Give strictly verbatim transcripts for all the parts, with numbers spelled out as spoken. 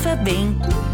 Pensa Bem.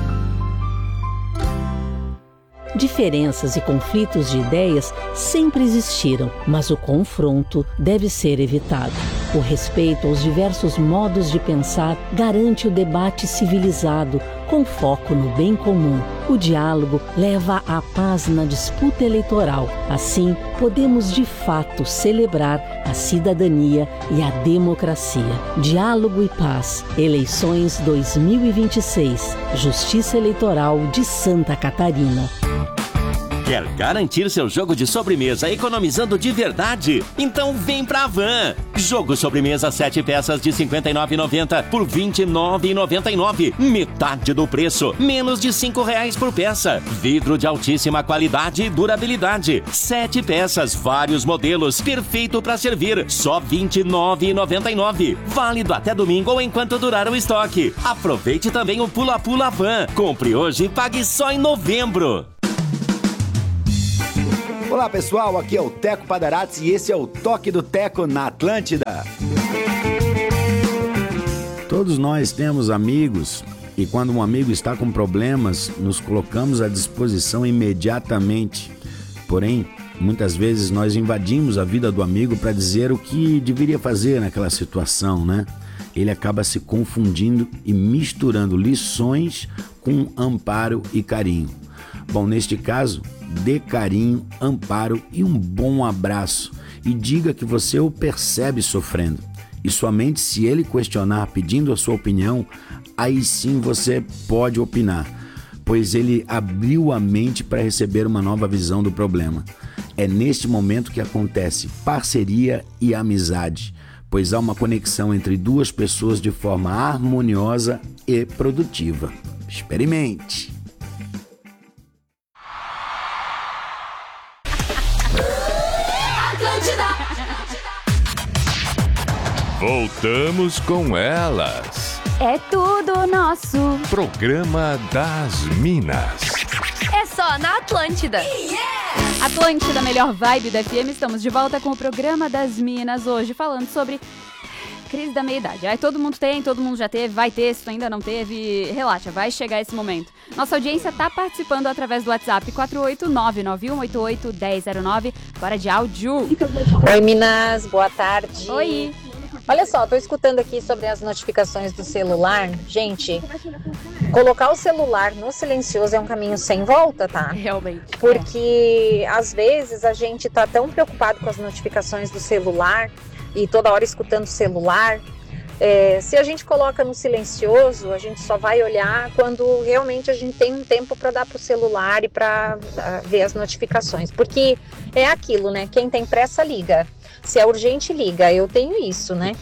Diferenças e conflitos de ideias sempre existiram, mas o confronto deve ser evitado. O respeito aos diversos modos de pensar garante o debate civilizado, com foco no bem comum. O diálogo leva à paz na disputa eleitoral. Assim, podemos de fato celebrar a cidadania e a democracia. Diálogo e paz. Eleições dois mil e vinte e seis. Justiça Eleitoral de Santa Catarina. Quer garantir seu jogo de sobremesa economizando de verdade? Então vem pra Van! Jogo sobremesa sete peças de cinquenta e nove reais e noventa centavos por vinte e nove reais e noventa e nove centavos. Metade do preço, menos de cinco reais por peça. Vidro de altíssima qualidade e durabilidade. Sete peças, vários modelos, perfeito para servir. Só vinte e nove reais e noventa e nove centavos. Válido até domingo ou enquanto durar o estoque. Aproveite também o Pula Pula Van. Compre hoje e pague só em novembro. Olá pessoal, aqui é o Teco Padarates e esse é o Toque do Teco na Atlântida. Todos nós temos amigos e quando um amigo está com problemas, nos colocamos à disposição imediatamente. Porém, muitas vezes nós invadimos a vida do amigo para dizer o que deveria fazer naquela situação, né? Ele acaba se confundindo e misturando lições com amparo e carinho. Bom, neste caso, dê carinho, amparo e um bom abraço e diga que você o percebe sofrendo. E somente se ele questionar pedindo a sua opinião, aí sim você pode opinar, pois ele abriu a mente para receber uma nova visão do problema. É neste momento que acontece parceria e amizade, pois há uma conexão entre duas pessoas de forma harmoniosa e produtiva. Experimente! Voltamos com elas. É tudo nosso. Programa das Minas. É só na Atlântida. Yeah! Atlântida, melhor vibe da F M. Estamos de volta com o Programa das Minas hoje, falando sobre crise da meia-idade. Aí todo mundo tem, todo mundo já teve, vai ter, se tu ainda não teve, relaxa, vai chegar esse momento. Nossa audiência tá participando através do WhatsApp quatro oito nove nove um oito oito um zero zero nove. Bora de áudio. Oi, Minas, boa tarde. Oi. Olha só, tô escutando aqui sobre as notificações do celular. Gente, colocar o celular no silencioso é um caminho sem volta, tá? Realmente. Porque às vezes a gente tá tão preocupado com as notificações do celular e toda hora escutando o celular. É, se a gente coloca no silencioso, a gente só vai olhar quando realmente a gente tem um tempo para dar pro celular e para ver as notificações. Porque é aquilo, né? Quem tem pressa liga. Se é urgente, liga. Eu tenho isso, né?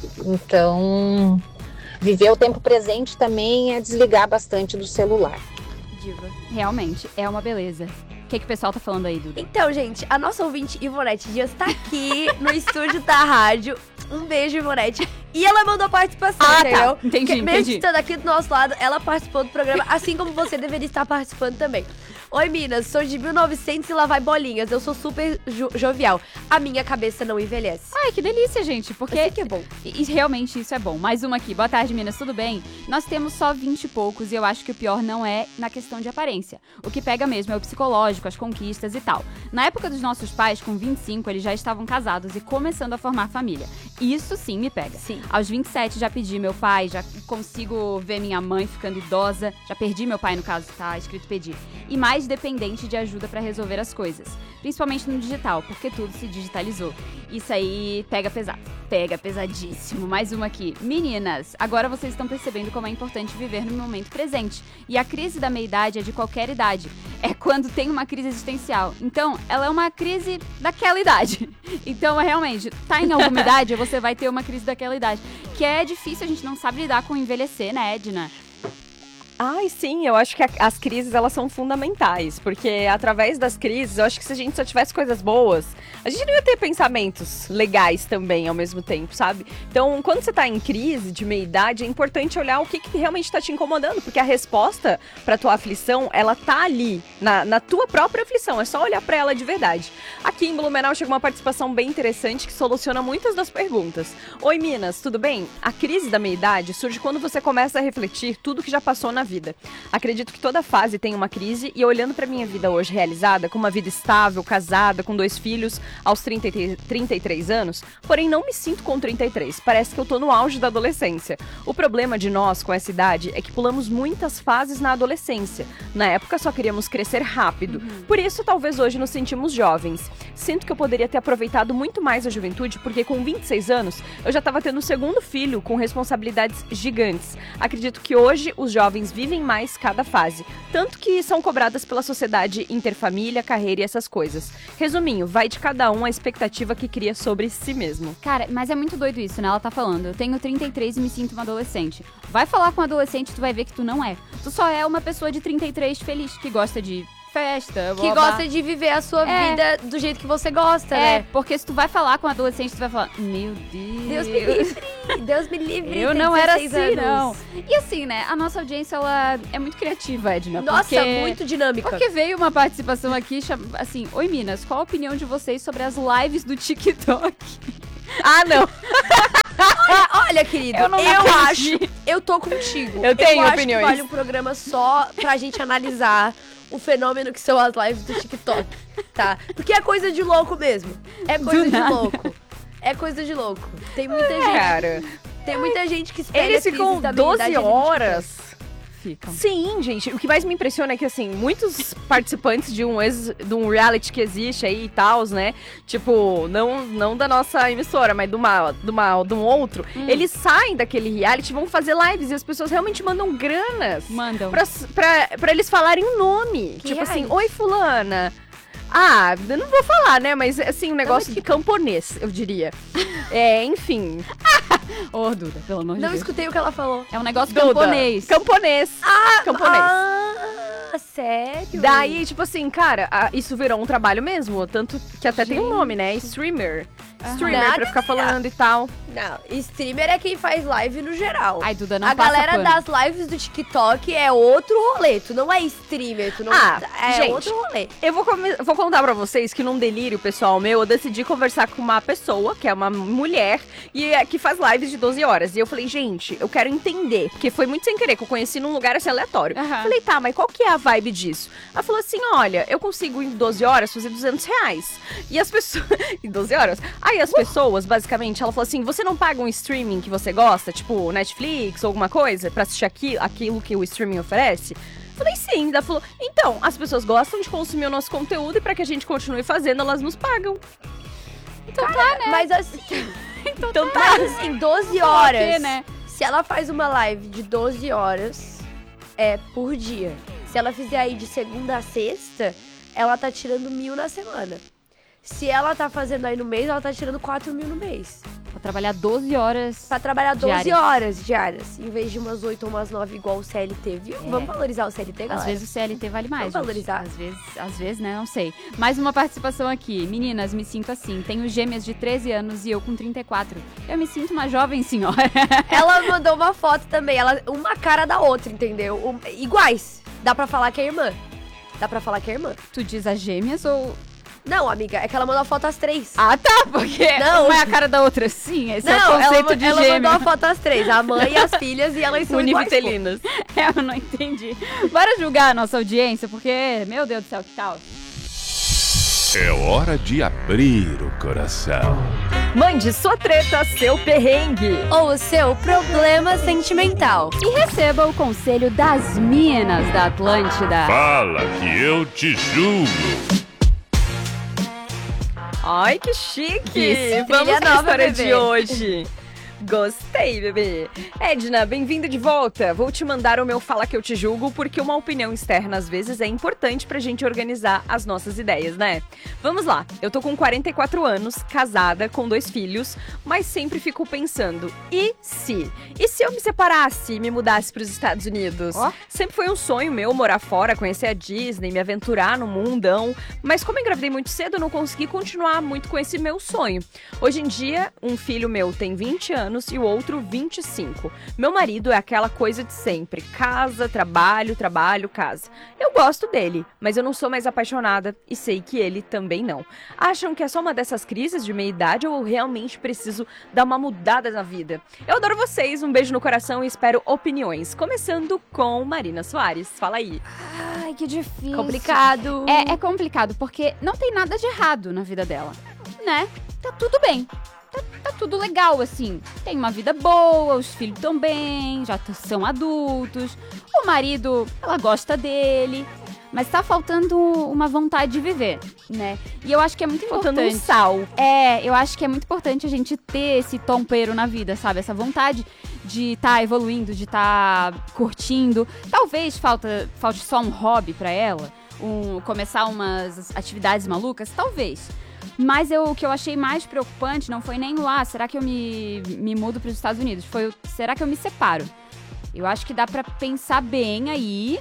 Então, viver o tempo presente também é desligar bastante do celular. Diva, realmente, é uma beleza. O que, que o pessoal tá falando aí, Duda? Então, gente, a nossa ouvinte Ivonete Dias tá aqui no estúdio da rádio. Um beijo, Ivonete. E ela mandou participação, ah, entendeu? Tá. Entendi, Porque, mesmo entendi. estando aqui do nosso lado, ela participou do programa, assim como você deveria estar participando também. Oi, Minas, sou de mil e novecentos e lá vai bolinhas. Eu sou super jo- jovial. A minha cabeça não envelhece. Ai, que delícia, gente, porque... Assim que é bom. E, e realmente isso é bom. Mais uma aqui. Boa tarde, Minas, tudo bem? Nós temos só vinte e poucos e eu acho que o pior não é na questão de aparência. O que pega mesmo é o psicológico, as conquistas e tal. Na época dos nossos pais, com vinte e cinco, eles já estavam casados e começando a formar família. Isso sim me pega. Sim. Aos vinte e sete já pedi meu pai, já consigo ver minha mãe ficando idosa. Já perdi meu pai, no caso, tá escrito pedir. E mais dependente de ajuda pra resolver as coisas. Principalmente no digital, porque tudo se digitalizou. Isso aí pega pesado. Pega pesadíssimo. Mais uma aqui. Meninas, agora vocês estão percebendo como é importante viver no momento presente. E a crise da meia-idade é de qualquer idade. É quando tem uma crise existencial. Então, ela é uma crise daquela idade. Então, realmente, tá em alguma idade, você vai ter uma crise daquela idade. Que é difícil, a gente não sabe lidar com envelhecer, né, Edna? Ai, sim, eu acho que a, as crises, elas são fundamentais, porque através das crises, eu acho que se a gente só tivesse coisas boas, a gente não ia ter pensamentos legais também ao mesmo tempo, sabe? Então, quando você tá em crise de meia-idade, é importante olhar o que, que realmente tá te incomodando, porque a resposta pra tua aflição, ela tá ali, na, na tua própria aflição, é só olhar pra ela de verdade. Aqui em Blumenau chega uma participação bem interessante que soluciona muitas das perguntas. Oi, Minas, tudo bem? A crise da meia-idade surge quando você começa a refletir tudo que já passou na vida. vida. Acredito que toda fase tem uma crise e olhando pra minha vida hoje realizada, com uma vida estável, casada, com dois filhos, aos trinta e três anos, porém não me sinto com trinta e três, parece que eu tô no auge da adolescência. O problema de nós com essa idade é que pulamos muitas fases na adolescência. Na época só queríamos crescer rápido, uhum. Por isso talvez hoje nos sentimos jovens. Sinto que eu poderia ter aproveitado muito mais a juventude, porque com vinte e seis anos eu já estava tendo o segundo filho com responsabilidades gigantes. Acredito que hoje os jovens vivem mais cada fase, tanto que são cobradas pela sociedade interfamília, carreira e essas coisas. Resuminho, vai de cada um a expectativa que cria sobre si mesmo. Cara, mas é muito doido isso, né? Ela tá falando, eu tenho trinta e três e me sinto uma adolescente. Vai falar com um adolescente, tu vai ver que tu não é. Tu só é uma pessoa de trinta e três feliz, que gosta de festa, que blá, gosta de viver a sua é. vida do jeito que você gosta, é, né? Porque se tu vai falar com um adolescente, tu vai falar, meu Deus. Deus me livre, Deus me livre. Eu não era assim, anos. não. E assim, né, a nossa audiência, ela é muito criativa, Edna. Nossa, porque, muito dinâmica. Porque veio uma participação aqui, assim, oi Minas, qual a opinião de vocês sobre as lives do TikTok? Ah, não. olha, olha, querido, eu, eu, eu acho, eu tô contigo. Eu tenho eu acho opiniões. Que vale um programa só pra gente analisar o fenômeno que são as lives do TikTok, tá? Porque é coisa de louco mesmo. É coisa Do de nada. louco. É coisa de louco. Tem muita é, gente. Cara. Tem muita gente que espera Eles ficam doze horas. Ficam. Sim, gente. O que mais me impressiona é que, assim, muitos participantes de um, ex, de um reality que existe aí e tal, né? Tipo, não, não da nossa emissora, mas de uma, de uma, de um outro. Hum. Eles saem daquele reality e vão fazer lives e as pessoas realmente mandam granas. Mandam. Pra, pra, pra eles falarem o nome. Que tipo reality? assim, oi fulana. Ah, eu não vou falar, né? Mas, assim, um negócio não, de camponês, eu diria. É, enfim. Ô, oh, Duda, pelo amor de Não Deus. escutei o que ela falou. É um negócio Duda, camponês. Camponês. Ah, camponês. Ah, sério? Daí, tipo assim, cara, a, isso virou um trabalho mesmo. Tanto que até Gente. tem um nome, né? Streamer. Uhum. Streamer Nada pra ficar falando e tal. Não, streamer é quem faz live no geral. Ai, Duda, não A passa galera pano. das lives do TikTok é outro rolê. Tu não é streamer, tu não Ah, é gente, outro rolê. Eu vou, come- vou contar pra vocês que num delírio pessoal meu, eu decidi conversar com uma pessoa, que é uma mulher, e é, que faz lives de doze horas. E eu falei, gente, eu quero entender, porque foi muito sem querer, que eu conheci num lugar assim aleatório. Uhum. Falei, tá, mas qual que é a vibe disso? Ela falou assim, olha, eu consigo em doze horas fazer duzentos reais. E as pessoas... em doze horas? Aí as uh! pessoas, basicamente, ela falou assim, você não paga um streaming que você gosta, tipo Netflix ou alguma coisa, pra assistir aqui, aquilo que o streaming oferece? Falei, sim. Ela falou, então, as pessoas gostam de consumir o nosso conteúdo e pra que a gente continue fazendo, elas nos pagam. Então tá, né? Mas assim... então, então tá. Mas assim, doze horas. Quê, né? Se ela faz uma live de doze horas, é por dia. Se ela fizer aí de segunda a sexta, ela tá tirando mil na semana. Se ela tá fazendo aí no mês, ela tá tirando quatro mil no mês. Pra trabalhar doze horas. Pra trabalhar doze diárias. horas diárias. Em vez de umas oito ou umas nove igual o C L T, viu? É. Vamos valorizar o C L T, galera? Às vezes o C L T vale mais. Vamos valorizar. Às vezes, às vezes, né? Não sei. Mais uma participação aqui. Meninas, me sinto assim. Tenho gêmeas de treze anos e eu com trinta e quatro. Eu me sinto uma jovem senhora. Ela mandou uma foto também. Ela, uma cara da outra, entendeu? Um, iguais. Dá pra falar que é irmã. Dá pra falar que é irmã. Tu diz as gêmeas ou... Não, amiga, é que ela mandou a foto às três. Ah, tá, porque não, uma é a cara da outra. Sim, esse não, é o conceito ela, de ela gêmeo. mandou a foto às três, a mãe e as filhas, e elas são univitelinas. É, eu não entendi. Bora julgar a nossa audiência, porque, meu Deus do céu, que tal? É hora de abrir o coração. Mande sua treta, seu perrengue. Ou o seu problema sentimental. E receba o conselho das minas da Atlântida. Fala que eu te julgo. Ai, que chique! Isso, Vamos trilha pra nova, história bebê. de hoje. Gostei, bebê. Edna, bem-vinda de volta. Vou te mandar o meu Fala Que Eu Te Julgo, porque uma opinião externa, às vezes, é importante pra gente organizar as nossas ideias, né? Vamos lá. Eu tô com quarenta e quatro anos, casada, com dois filhos, mas sempre fico pensando, e se? E se eu me separasse e me mudasse pros Estados Unidos? Oh. Sempre foi um sonho meu morar fora, conhecer a Disney, me aventurar no mundão, mas como eu engravidei muito cedo, eu não consegui continuar muito com esse meu sonho. Hoje em dia, um filho meu tem vinte anos, anos e o outro vinte e cinco. Meu marido é aquela coisa de sempre, casa, trabalho, trabalho, casa. Eu gosto dele, mas eu não sou mais apaixonada e sei que ele também não. Acham que é só uma dessas crises de meia-idade ou eu realmente preciso dar uma mudada na vida? Eu adoro vocês, um beijo no coração e espero opiniões. Começando com Marina Soares. Fala aí. Ai, que difícil. Complicado. É, é complicado, porque não tem nada de errado na vida dela, né? Tá tudo bem. Tá, tá tudo legal, assim. Tem uma vida boa, os filhos estão bem, já t- são adultos. O marido, ela gosta dele. Mas tá faltando uma vontade de viver, né? E eu acho que é muito Faltando um importante. sal. É, eu acho que é muito importante a gente ter esse tompeiro na vida, sabe? Essa vontade de estar tá evoluindo, de estar tá curtindo. Talvez falta, falte só um hobby pra ela, um, começar umas atividades malucas, talvez. Mas eu, o que eu achei mais preocupante não foi nem o, ah, será que eu me, me mudo para os Estados Unidos? Foi o, será que eu me separo? Eu acho que dá pra pensar bem aí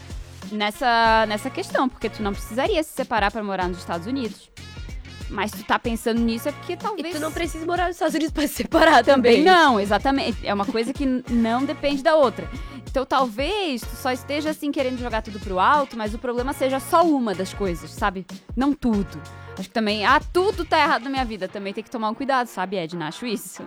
nessa, nessa questão, porque tu não precisaria se separar pra morar nos Estados Unidos. Mas tu tá pensando nisso é porque talvez... E tu não precisa morar nos Estados Unidos pra se separar também. também. Não, exatamente. É uma coisa que não depende da outra. Então talvez tu só esteja assim querendo jogar tudo pro alto, mas o problema seja só uma das coisas, sabe? Não tudo. Acho que também, ah, tudo tá errado na minha vida. Também tem que tomar um cuidado, sabe, Edna? Acho isso.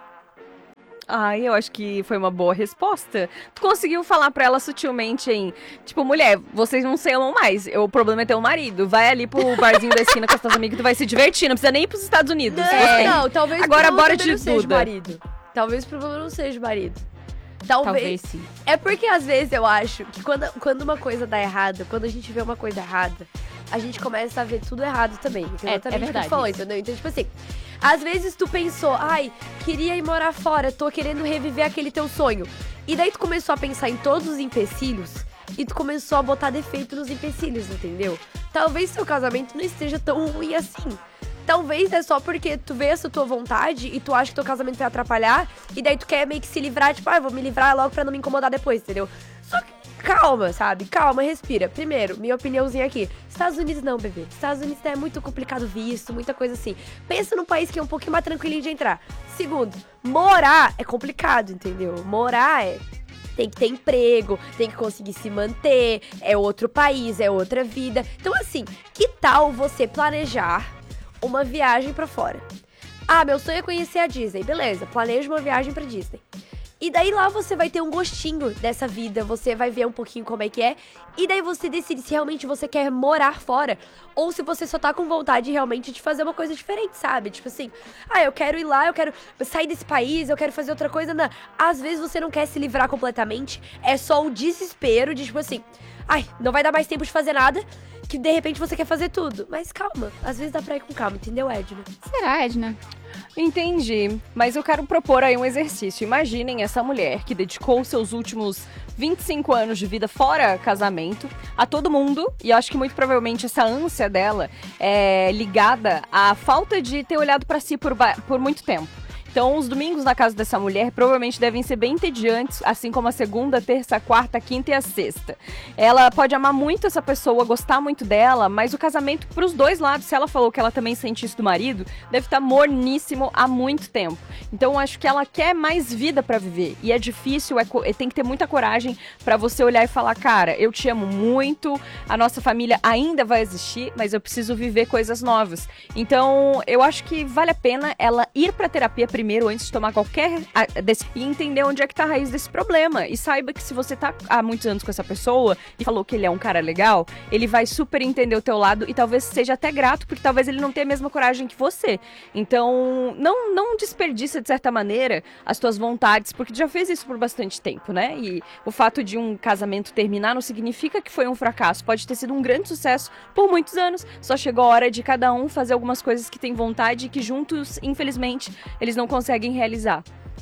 Ai, eu acho que foi uma boa resposta. Tu conseguiu falar pra ela sutilmente em, tipo, mulher, vocês não se amam mais. O problema é ter um marido. Vai ali pro barzinho da esquina com as tuas amigas que tu vai se divertir. Não precisa nem ir pros Estados Unidos. Não, Gostei. não, talvez Agora o problema bora também de não seja o Duda. marido. Talvez o problema não seja o marido. Talvez. Talvez sim. É porque às vezes eu acho que quando, quando uma coisa dá errado, quando a gente vê uma coisa errada, a gente começa a ver tudo errado também. É, é Exatamente o que verdade tu falou, isso. entendeu? Então, tipo assim, às vezes tu pensou, ai, queria ir morar fora, tô querendo reviver aquele teu sonho. E daí tu começou a pensar em todos os empecilhos e tu começou a botar defeito nos empecilhos, entendeu? Talvez seu casamento não esteja tão ruim assim. Talvez é só porque tu vê essa tua vontade e tu acha que teu casamento vai atrapalhar e daí tu quer meio que se livrar, tipo, ah, eu vou me livrar logo pra não me incomodar depois, entendeu? Só que calma, sabe? Calma, respira. Primeiro, minha opiniãozinha aqui. Estados Unidos não, bebê. Estados Unidos é muito complicado visto, muita coisa assim. Pensa num país que é um pouquinho mais tranquilinho de entrar. Segundo, morar é complicado, entendeu? Morar é... Tem que ter emprego, tem que conseguir se manter, é outro país, é outra vida. Então, assim, que tal você planejar uma viagem pra fora? Ah, meu sonho é conhecer a Disney. Beleza, planeja uma viagem pra Disney. E daí lá você vai ter um gostinho dessa vida, você vai ver um pouquinho como é que é, e daí você decide se realmente você quer morar fora, ou se você só tá com vontade realmente de fazer uma coisa diferente, sabe? Tipo assim, ah, eu quero ir lá, eu quero sair desse país, eu quero fazer outra coisa. Não. Às vezes você não quer se livrar completamente, é só o desespero de tipo assim, ai, não vai dar mais tempo de fazer nada, que de repente você quer fazer tudo. Mas calma, às vezes dá pra ir com calma, entendeu, Edna? Será, Edna? Entendi, mas eu quero propor aí um exercício. Imaginem essa mulher que dedicou seus últimos vinte e cinco anos de vida fora casamento a todo mundo, e eu acho que muito provavelmente essa ânsia dela é ligada à falta de ter olhado pra si por, ba- por muito tempo. Então, os domingos na casa dessa mulher provavelmente devem ser bem entediantes, assim como a segunda, terça, quarta, quinta e a sexta. Ela pode amar muito essa pessoa, gostar muito dela, mas o casamento pros dois lados, se ela falou que ela também sente isso do marido, deve estar morníssimo há muito tempo. Então, acho que ela quer mais vida pra viver. E é difícil, é, tem que ter muita coragem pra você olhar e falar, cara, eu te amo muito, a nossa família ainda vai existir, mas eu preciso viver coisas novas. Então, eu acho que vale a pena ela ir pra terapia primeiro, primeiro antes de tomar qualquer decisão e entender onde é que tá a raiz desse problema. E saiba que se você tá há muitos anos com essa pessoa e falou que ele é um cara legal, ele vai super entender o teu lado e talvez seja até grato, porque talvez ele não tenha a mesma coragem que você. Então, não, não desperdiça, de certa maneira, as tuas vontades, porque tu já fez isso por bastante tempo, né? E o fato de um casamento terminar não significa que foi um fracasso. Pode ter sido um grande sucesso por muitos anos. Só chegou a hora de cada um fazer algumas coisas que tem vontade e que juntos, infelizmente, eles não conseguem realizar.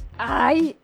Ai,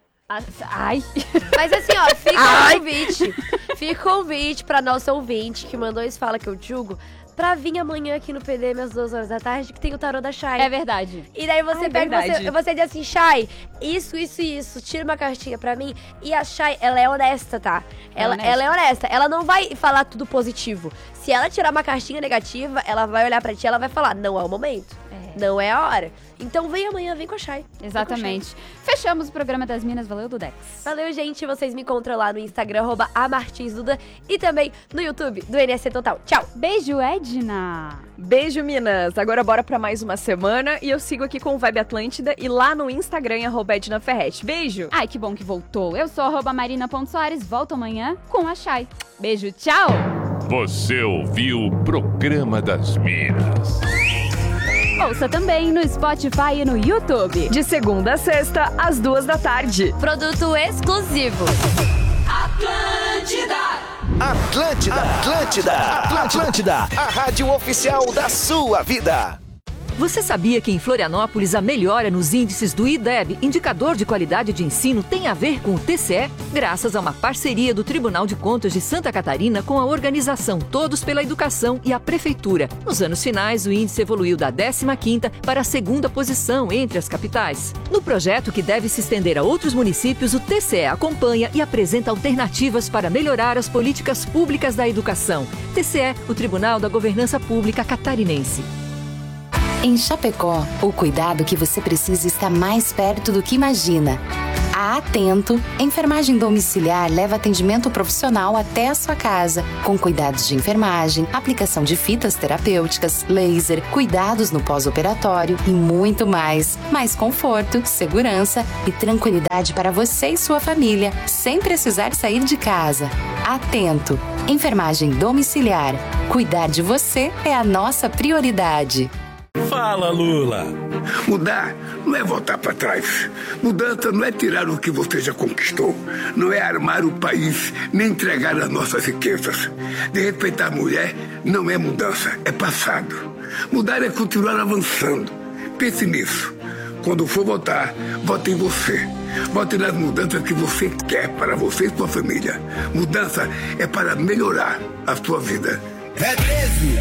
ai. Mas assim, ó, fica o convite. Fica o convite pra nossa ouvinte que mandou isso, fala que eu julgo, pra vir amanhã aqui no P D M às duas horas da tarde, que tem o tarô da Chay. É verdade. E daí você Ai, pega e verdade. você, você diz assim, Chay, isso, isso e isso, tira uma cartinha pra mim. E a Chay, ela é honesta, tá? Ela, honesta. ela é honesta. Ela não vai falar tudo positivo. Se ela tirar uma cartinha negativa, ela vai olhar pra ti e ela vai falar, não é o momento. É. não é a hora. Então vem amanhã, vem com a Chay. Exatamente. Fechamos o programa das Minas. Valeu, Dudex. Valeu, gente. Vocês me encontram lá no Instagram, arroba amartinsduda, e também no YouTube do N S C Total. Tchau. Beijo, Edna. Beijo, Minas. Agora bora pra mais uma semana e eu sigo aqui com o Vibe Atlântida e lá no Instagram, arroba Edna Ferretti. Beijo. Ai, que bom que voltou. Eu sou arroba marina.soares. Volto amanhã com a Chay. Beijo, tchau. Você ouviu o Programa das Minas. Ouça também no Spotify e no YouTube. De segunda a sexta, às duas da tarde. Produto exclusivo. Atlântida! Atlântida! Atlântida! Atlântida! A rádio oficial da sua vida. Você sabia que em Florianópolis a melhora nos índices do I D E B, Indicador de Qualidade de Ensino, tem a ver com o T C E? Graças a uma parceria do Tribunal de Contas de Santa Catarina com a organização Todos pela Educação e a Prefeitura. Nos anos finais, o índice evoluiu da décima quinta para a segunda posição entre as capitais. No projeto, que deve se estender a outros municípios, o T C E acompanha e apresenta alternativas para melhorar as políticas públicas da educação. T C E, o Tribunal da Governança Pública Catarinense. Em Chapecó, o cuidado que você precisa está mais perto do que imagina. A Atento, enfermagem domiciliar, leva atendimento profissional até a sua casa, com cuidados de enfermagem, aplicação de fitas terapêuticas, laser, cuidados no pós-operatório e muito mais. Mais conforto, segurança e tranquilidade para você e sua família, sem precisar sair de casa. Atento, enfermagem domiciliar. Cuidar de você é a nossa prioridade. Fala, Lula! Mudar não é voltar para trás. Mudança não é tirar o que você já conquistou. Não é armar o país, nem entregar as nossas riquezas. De respeitar a mulher não é mudança, é passado. Mudar é continuar avançando. Pense nisso. Quando for votar, vote em você. Vote nas mudanças que você quer para você e sua família. Mudança é para melhorar a sua vida. É treze!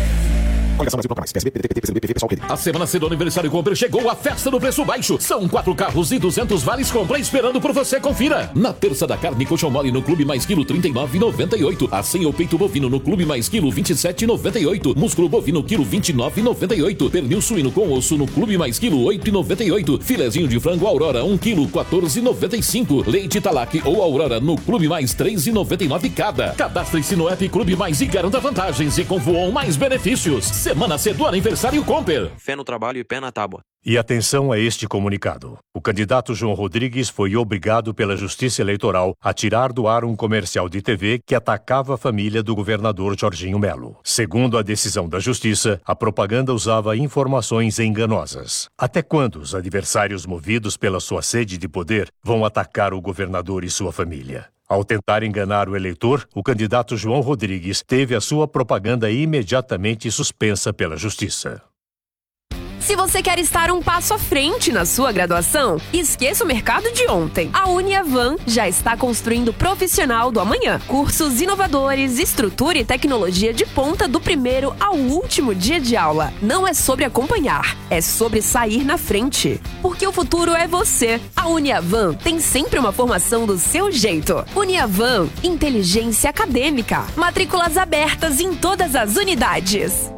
A semana C do Aniversário Compre chegou, a festa do preço baixo. São quatro carros e duzentos vales compra esperando por você, confira. Na terça da carne, coxão mole no Clube Mais Quilo trinta e nove reais e noventa e oito centavos. Assim ou peito bovino no Clube Mais Quilo vinte e sete reais e noventa e oito centavos. Músculo bovino quilo vinte e nove reais e noventa e oito centavos. Pernil suíno com osso no Clube Mais Quilo oito reais e noventa e oito centavos. Filezinho de frango Aurora um quilo quatorze reais e noventa e cinco centavos. Leite Talac ou Aurora no Clube Mais três reais e noventa e nove centavos cada. Cadastre-se no app Clube Mais e garanta vantagens e com Voon mais benefícios. Semana C do Aniversário Comper. Fé no trabalho e pé na tábua. E atenção a este comunicado. O candidato João Rodrigues foi obrigado pela Justiça Eleitoral a tirar do ar um comercial de T V que atacava a família do governador Jorginho Melo. Segundo a decisão da Justiça, a propaganda usava informações enganosas. Até quando os adversários movidos pela sua sede de poder vão atacar o governador e sua família? Ao tentar enganar o eleitor, o candidato João Rodrigues teve a sua propaganda imediatamente suspensa pela Justiça. Se você quer estar um passo à frente na sua graduação, esqueça o mercado de ontem. A Uniavan já está construindo o profissional do amanhã. Cursos inovadores, estrutura e tecnologia de ponta do primeiro ao último dia de aula. Não é sobre acompanhar, é sobre sair na frente. Porque o futuro é você. A Uniavan tem sempre uma formação do seu jeito. Uniavan, inteligência acadêmica. Matrículas abertas em todas as unidades.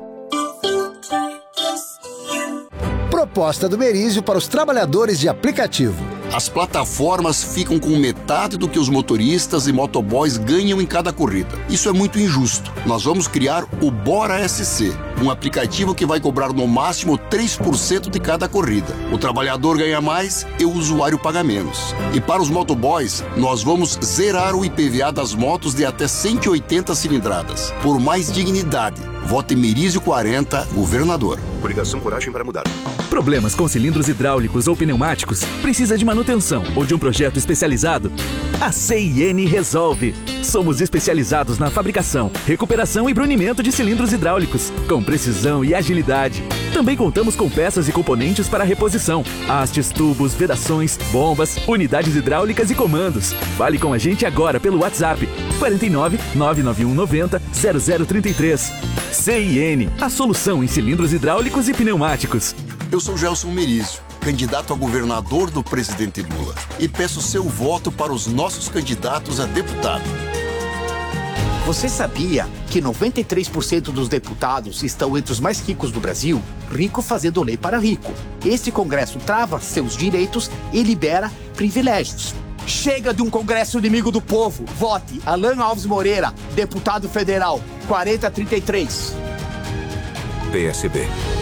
Proposta do Merizio para os trabalhadores de aplicativo. As plataformas ficam com metade do que os motoristas e motoboys ganham em cada corrida. Isso é muito injusto. Nós vamos criar o Bora S C, um aplicativo que vai cobrar no máximo três por cento de cada corrida. O trabalhador ganha mais e o usuário paga menos. E para os motoboys, nós vamos zerar o I P V A das motos de até cento e oitenta cilindradas. Por mais dignidade, vote Merizio quarenta, governador. Coligação Coragem para Mudar. Problemas com cilindros hidráulicos ou pneumáticos? Precisa de manutenção ou de um projeto especializado? A C I N resolve. Somos especializados na fabricação, recuperação e brunimento de cilindros hidráulicos, com precisão e agilidade. Também contamos com peças e componentes para reposição, hastes, tubos, vedações, bombas, unidades hidráulicas e comandos. Fale com a gente agora pelo WhatsApp quarenta e nove, nove nove um noventa, zero zero trinta e três. C I N, a solução em cilindros hidráulicos e pneumáticos. Eu sou Gelson Merizio, candidato a governador do presidente Lula, e peço seu voto para os nossos candidatos a deputado. Você sabia que noventa e três por cento dos deputados estão entre os mais ricos do Brasil? Rico fazendo lei para rico. Esse Congresso trava seus direitos e libera privilégios. Chega de um Congresso inimigo do povo. Vote Alan Alves Moreira, deputado federal, quarenta trinta e três. P S B.